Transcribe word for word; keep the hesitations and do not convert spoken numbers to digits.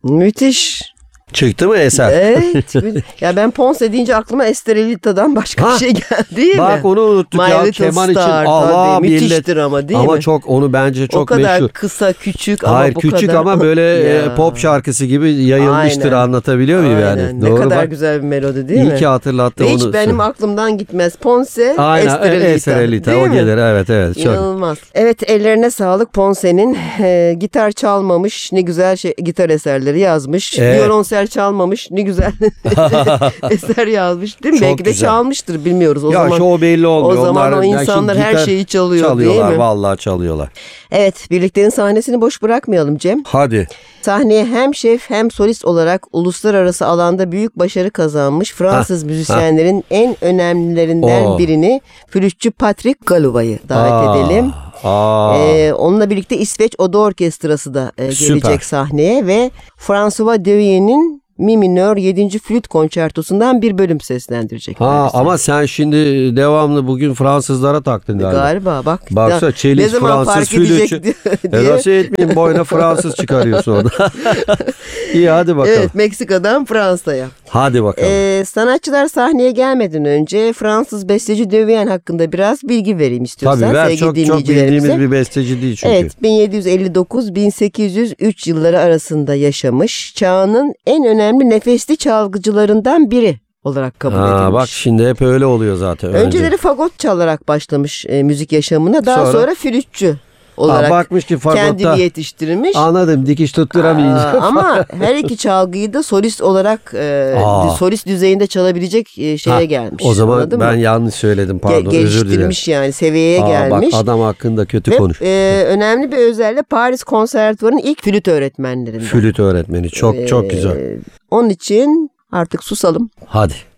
Müthiş. Çıktı mı eser? Evet. Ya ben Ponce deyince aklıma Estrellita'dan başka Ha, bir şey geldi değil mi? Bak onu unuttuk My ya. Little Keman Star, için. Allah tabii, müthiştir millet. ama değil ama mi? çok onu bence çok o kadar meşhur. kısa küçük ama Hayır bu küçük kadar. ama böyle Ya. pop şarkısı gibi yayılmıştır, Aynen. anlatabiliyor muyum Aynen. yani? Ne Doğru kadar bak. güzel bir melodi değil İyi mi? ki hatırlattın Ve onu. hiç benim aklımdan gitmez. Ponce, Aynen Estrellita. Estrellita değil o mi? gelir, evet evet. Çok. İnanılmaz. Evet, ellerine sağlık Ponce'nin. E, gitar çalmamış, ne güzel şey, gitar eserleri yazmış. Evet. Violonsel çalmamış, ne güzel eser yazmış değil mi? Çok Belki de güzel. çalmıştır, bilmiyoruz. O Ya zaman, şu o belli olmuyor. o zaman Onlar, o yani insanlar şimdi her gitar şeyi çalıyor çalıyorlar, değil mi? vallahi çalıyorlar. Evet, birliklerin sahnesini boş bırakmayalım Cem. Hadi. Sahneye hem şef hem solist olarak uluslararası alanda büyük başarı kazanmış Fransız Ha, müzisyenlerin en önemlilerinden Oo. birini, flütçü Patrick Galouvet'ı davet Aa, edelim. Aa. Ee, onunla birlikte İsveç Oda Orkestrası da e, gelecek Süper. sahneye ve François Deuilly'nin Mi minör yedinci flüt konçertosundan bir bölüm seslendirecekler. Ha, bize. ama sen şimdi devamlı bugün Fransızlara taktın galiba. Galiba bak. Baksana ya, çelik ne zaman Fransız fark edecek flütçü. diye. E nasıl etmeyeyim, boyuna Fransız çıkarıyorsun orada. İyi hadi bakalım. Evet, Meksika'dan Fransa'ya. Hadi bakalım. Ee, sanatçılar sahneye gelmeden önce Fransız besteci Deuilly hakkında biraz bilgi vereyim istiyorsan Tabii ver, sevgili çok çok dinleyicilerimize. bildiğimiz bir besteci değil çünkü. Evet, bin yedi yüz elli dokuz bin sekiz yüz üç yılları arasında yaşamış, çağının en önemli nefesli çalgıcılarından biri olarak kabul Ha, edilmiş. bak şimdi hep öyle oluyor zaten. Önce. Önceleri fagot çalarak başlamış e, müzik yaşamına, daha Sonra? sonra, flütçü olarak Ha, bakmış ki fagotta kendini yetiştirmiş. Anladım, dikiş tutturamayacağım. Aa, ama her iki çalgıyı da solist olarak e, Aa. solist düzeyinde çalabilecek e, şeye Ha, gelmiş. O zaman Anladın ben mı? yanlış söyledim, Ge- pardon, özür dilerim. geliştirmiş yani, seviyeye Aa, gelmiş. Bak adam hakkında kötü Ve konuş. e, önemli bir özelliği Paris Konservatuvarı'nın ilk flüt öğretmenlerinden. Flüt öğretmeni çok çok güzel. Ee, Onun için artık susalım. Hadi.